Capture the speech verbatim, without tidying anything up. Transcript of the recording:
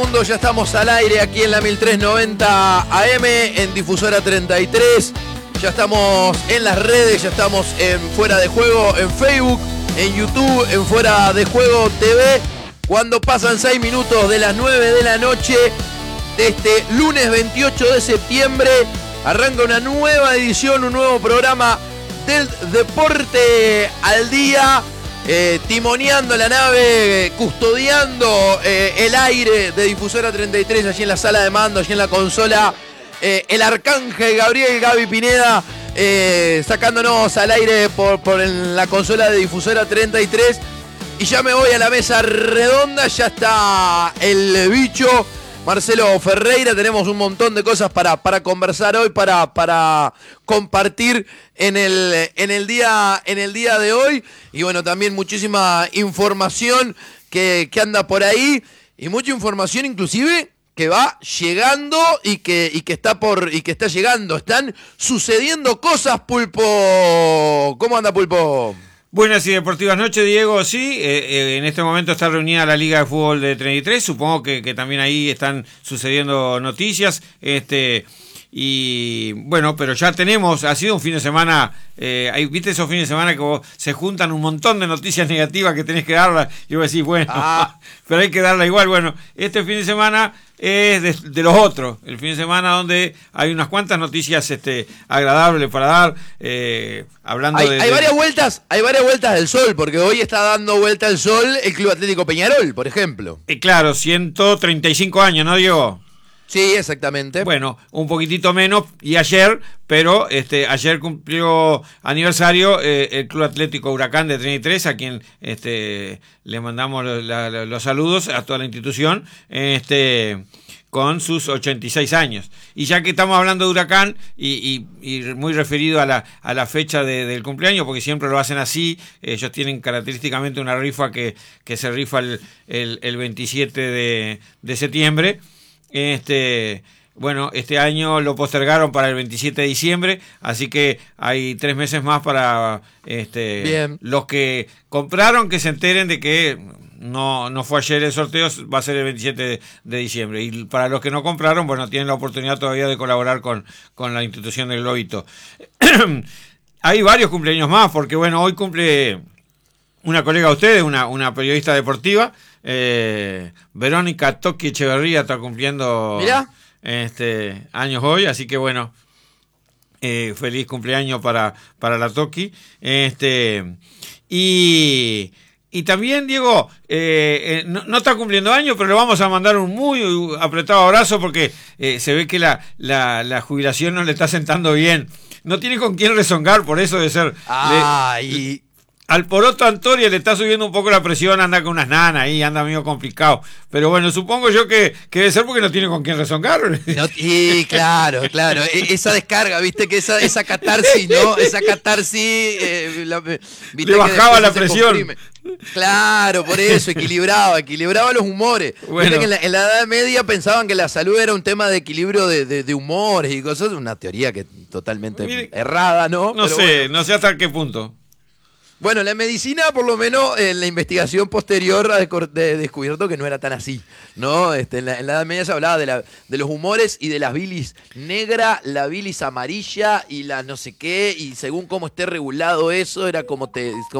Mundo, ya estamos al aire aquí en la mil trescientos noventa A M, en Difusora treinta y tres. Ya estamos en las redes, ya estamos en Fuera de Juego, en Facebook, en YouTube, en Fuera de Juego T V. Cuando pasan seis minutos de las nueve de la noche de este lunes veintiocho de septiembre, arranca una nueva edición, un nuevo programa del Deporte al Día. Eh, timoneando la nave, custodiando eh, el aire de Difusora treinta y tres, allí en la sala de mando, allí en la consola, eh, el arcángel Gabriel Gaby Pineda, eh, sacándonos al aire por, por en la consola de Difusora treinta y tres. Y ya me voy a la mesa redonda, ya está el bicho Marcelo Ferreira. Tenemos un montón de cosas para, para conversar hoy, para, para compartir en el, en, el día, en el día de hoy. Y bueno, también muchísima información que, que anda por ahí. Y mucha información inclusive que va llegando y que, y que está por y que está llegando. Están sucediendo cosas, Pulpo. ¿Cómo anda, Pulpo? Buenas y deportivas noches, Diego. Sí, eh, eh, en este momento está reunida la Liga de Fútbol de treinta y tres. Supongo que, que también ahí están sucediendo noticias. Este y bueno, pero ya tenemos, ha sido un fin de semana, eh, hay, viste esos fines de semana que vos, se juntan un montón de noticias negativas que tenés que darlas y vos decís, bueno, ah. pero hay que darla igual. Bueno, este fin de semana es de, de los otros, el fin de semana donde hay unas cuantas noticias este, agradables para dar, eh, hablando hay, de... Hay de... varias vueltas, hay varias vueltas del sol, porque hoy está dando vuelta al sol el Club Atlético Peñarol, por ejemplo. Eh, claro, ciento treinta y cinco años, ¿no, Diego? Sí, exactamente. Bueno, un poquitito menos, y ayer, pero este ayer cumplió aniversario eh, el Club Atlético Huracán de treinta y tres, a quien este le mandamos la, la, los saludos a toda la institución, este con sus ochenta y seis años. Y ya que estamos hablando de Huracán, y, y, y muy referido a la, a la fecha de, del cumpleaños, porque siempre lo hacen así, ellos tienen característicamente una rifa que, que se rifa el, el, el veintisiete de, de septiembre. Este, bueno, este año lo postergaron para el veintisiete de diciembre, así que hay tres meses más para este Bien. Los que compraron, que se enteren de que no, no fue ayer el sorteo, va a ser el veintisiete de, de diciembre. Y para los que no compraron, bueno, tienen la oportunidad todavía de colaborar con, con la institución del Globito. Hay varios cumpleaños más, porque bueno, hoy cumple una colega de ustedes, una, una periodista deportiva, eh, Verónica Toqui Echeverría, está cumpliendo Mirá. este años hoy, así que bueno, eh, feliz cumpleaños para, para la Toqui. Este, y, y también, Diego, eh, eh, no, no está cumpliendo años, pero le vamos a mandar un muy apretado abrazo, porque eh, se ve que la, la, la jubilación no le está sentando bien. No tiene con quién rezongar, por eso de ser... Ah, le, y... Al Poroto Antoria le está subiendo un poco la presión, anda con unas nanas ahí, anda medio complicado. Pero bueno, supongo yo que, que debe ser porque no tiene con quién rezongar. No, y claro, claro, esa descarga, viste que esa, esa catarsis, ¿no? Esa catarsis... Eh, la, ¿viste? Le bajaba la presión. Comprime. Claro, por eso, equilibraba, equilibraba los humores. Bueno. Viste que en la, en la Edad Media pensaban que la salud era un tema de equilibrio de, de, de humores y cosas, una teoría que totalmente Mire, errada, ¿no? No Pero sé, bueno. no sé hasta qué punto. Bueno, la medicina, por lo menos, en la investigación posterior ha descubierto que no era tan así, ¿no? Este, en, la, en la Edad Media se hablaba de, la, de los humores y de la bilis negra, la bilis amarilla y la no sé qué, y según cómo esté regulado eso, era como te...